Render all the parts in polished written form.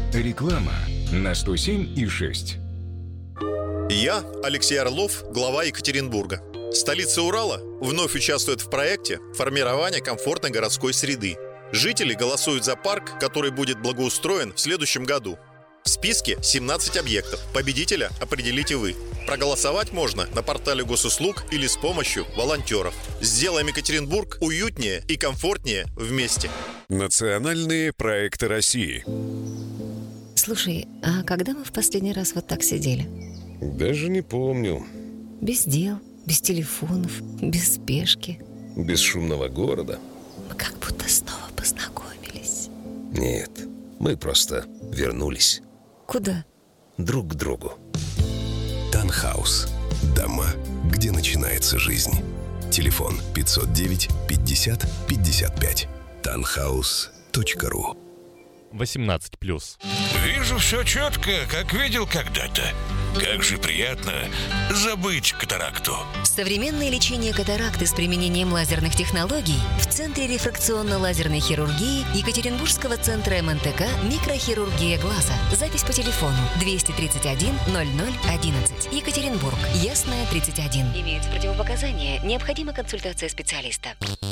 Реклама на 107,6. Я, Алексей Орлов, глава Екатеринбурга. Столица Урала вновь участвует в проекте формирования комфортной городской среды. Жители голосуют за парк, который будет благоустроен в следующем году. В списке 17 объектов. Победителя определите вы. Проголосовать можно на портале госуслуг или с помощью волонтеров. Сделаем Екатеринбург уютнее и комфортнее вместе. Национальные проекты России. Слушай, а когда мы в последний раз вот так сидели? Даже не помню. Без дел, без телефонов, без спешки. Без шумного города. Мы как будто снова познакомились. Нет, мы просто вернулись. Куда? Друг к другу. Танхаус. Дома, где начинается жизнь. Телефон 509 50 55. Танхаус.ру. 18+. Вижу все четко, как видел когда-то. Как же приятно забыть катаракту. Современное лечение катаракты с применением лазерных технологий в Центре рефракционно-лазерной хирургии Екатеринбургского центра МНТК «Микрохирургия глаза». Запись по телефону 231 0011. Екатеринбург. Ясная, 31. Имеются противопоказания. Необходима консультация специалиста.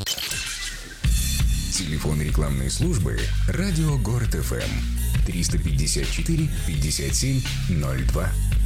Телефон рекламной службы «Радио Город ФМ» 354 57 02.